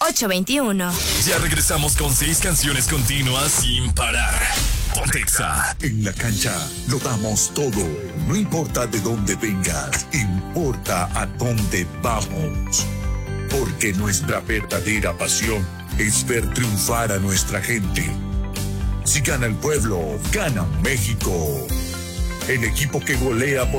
821. Ya regresamos con 6 canciones continuas sin parar. Ponte Exa. En la cancha lo damos todo. No importa de dónde vengas, importa a dónde vamos. Porque nuestra verdadera pasión es ver triunfar a nuestra gente. Si gana el pueblo, gana México. El equipo que golea por